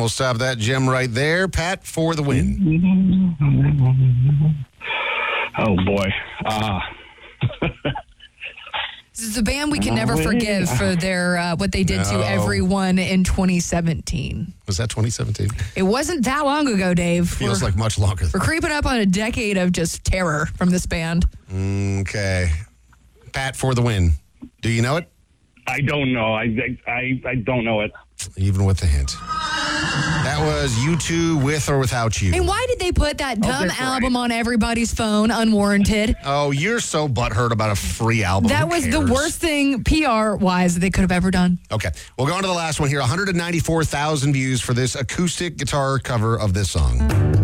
we'll stop that gem right there. Pat for the win. Oh, boy. This is a band we can never forgive for their what they did to everyone in 2017. Was that 2017? It wasn't that long ago, Dave. Feels like much longer. We're creeping up on a decade of just terror from this band. Okay. Pat for the win. Do you know it? I don't know. I don't know it. Even with the hint. That was U2 With or Without You. And why did they put that dumb that's album right. on everybody's phone, unwarranted? Oh, you're so butthurt about a free album. That Who was the cares? worst thing PR-wise that they could have ever done. Okay. We'll go on to the last one here. 194,000 views for this acoustic guitar cover of this song.